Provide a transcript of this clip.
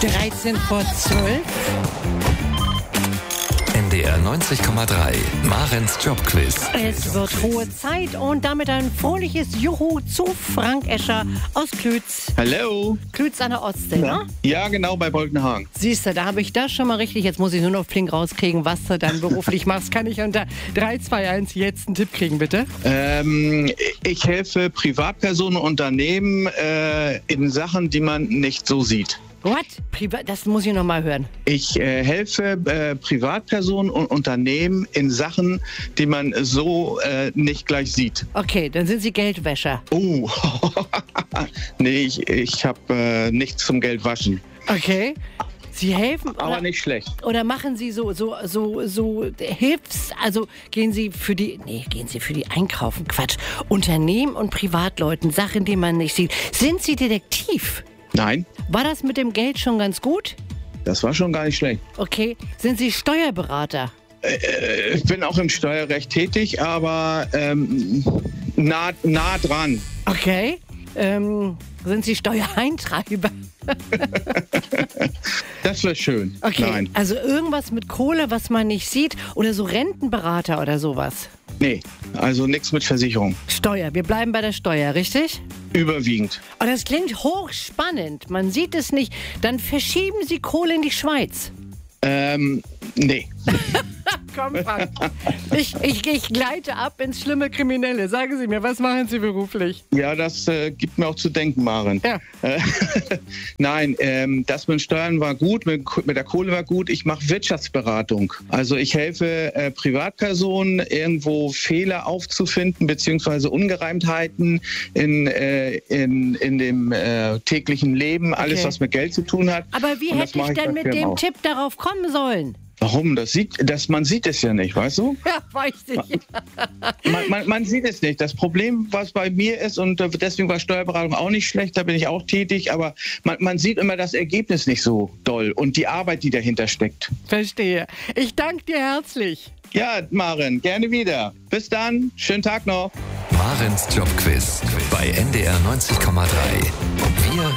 13 vor 12. NDR 90,3. Marens Jobquiz. Es wird hohe Zeit und damit ein fröhliches Juhu zu Frank Escher aus Klütz. Hallo. Klütz an der Ostsee, ne? Ja, genau, bei Bolkenhagen. Siehst du, da habe ich das schon mal richtig. Jetzt muss ich nur noch flink rauskriegen, was du dann beruflich machst. Kann ich unter 3, 2, 1 jetzt einen Tipp kriegen, bitte? Ich helfe Privatpersonen und Unternehmen in Sachen, die man nicht so sieht. What? Das muss ich noch mal hören. Ich helfe Privatpersonen und Unternehmen in Sachen, die man so nicht gleich sieht. Okay, dann sind Sie Geldwäscher. Oh, nee, ich habe nichts zum Geldwaschen. Okay. Sie helfen, aber nicht schlecht. Oder machen Sie so also gehen Sie für die Einkaufen, Quatsch. Unternehmen und Privatleuten, Sachen, die man nicht sieht. Sind Sie Detektiv? Nein. War das mit dem Geld schon ganz gut? Das war schon gar nicht schlecht. Okay. Sind Sie Steuerberater? Ich bin auch im Steuerrecht tätig, aber nah dran. Okay. Sind Sie Steuereintreiber? Das wäre schön. Okay, Nein. Also irgendwas mit Kohle, was man nicht sieht, oder so Rentenberater oder sowas? Nee, also nichts mit Versicherung. Steuer, wir bleiben bei der Steuer, richtig? Überwiegend. Oh, das klingt hochspannend. Man sieht es nicht. Dann verschieben Sie Kohle in die Schweiz. Nee. Komm, Frank. Ich gleite ab ins schlimme Kriminelle. Sagen Sie mir, was machen Sie beruflich? Ja, das gibt mir auch zu denken, Maren. Ja. Nein, das mit Steuern war gut, mit der Kohle war gut. Ich mache Wirtschaftsberatung. Also ich helfe Privatpersonen, irgendwo Fehler aufzufinden, beziehungsweise Ungereimtheiten in dem täglichen Leben, alles, Okay. was mit Geld zu tun hat. Aber wie hätte ich denn mit dem Tipp darauf kommen sollen? Warum? Man sieht es ja nicht, weißt du? Ja, weiß ich. Man sieht es nicht. Das Problem, was bei mir ist, und deswegen war Steuerberatung auch nicht schlecht, da bin ich auch tätig, aber man sieht immer das Ergebnis nicht so doll und die Arbeit, die dahinter steckt. Verstehe. Ich danke dir herzlich. Ja, Maren, gerne wieder. Bis dann, schönen Tag noch. Marens Jobquiz bei NDR 90,3.